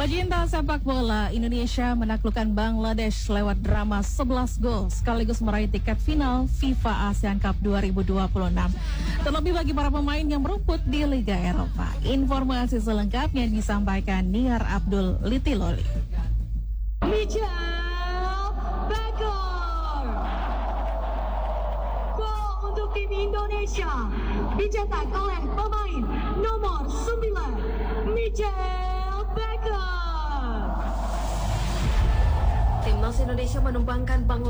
Pecinta sepak bola, Indonesia menaklukkan Bangladesh lewat drama 11 gol sekaligus meraih tiket final FIFA ASEAN Cup 2026. Terlebih bagi para pemain yang merumput di Liga Eropa. Informasi selengkapnya disampaikan Niar Abdul Litiloli. Michael Becker, gol untuk tim Indonesia dicetak oleh pemain nomor 9 Michael Becker. Timnas Indonesia menumbangkan Bangladesh